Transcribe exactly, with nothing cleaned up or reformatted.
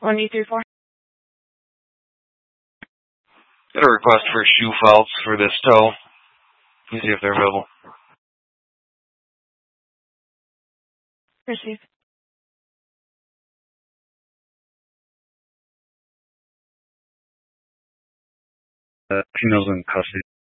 One eight three four. Got a request for shoe felts for this tow. Let me see if they're available. Receive. Uh, female's in custody.